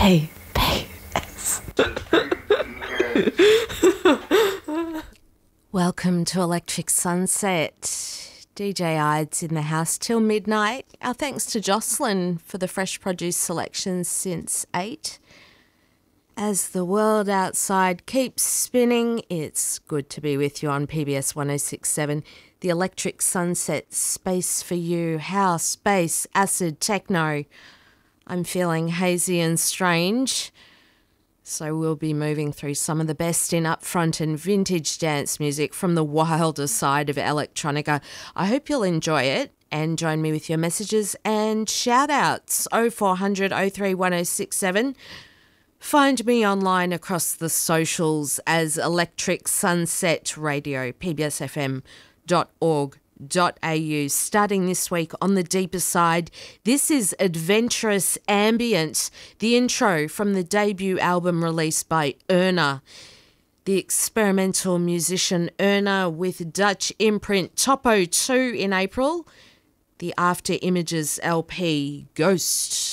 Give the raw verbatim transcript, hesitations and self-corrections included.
P P S. Welcome to Electric Sunset. D J Ides in the house till midnight. Our thanks to Jocelyn for the fresh produce selections since eight. As the world outside keeps spinning, it's good to be with you on P B S one oh six point seven. The Electric Sunset, space for you, house, bass, acid, techno. I'm feeling hazy and strange, so we'll be moving through some of the best in upfront and vintage dance music from the wilder side of electronica. I hope you'll enjoy it and join me with your messages and shout-outs. oh four hundred oh three one oh six seven. Find me online across the socials as Electric Sunset Radio, p b s f m dot org dot a u. Starting this week on the deeper side, this is Adventurous Ambient, the intro from the debut album released by Erna, the experimental musician Erna, with Dutch imprint Topo two in April, the After Images L P Ghost.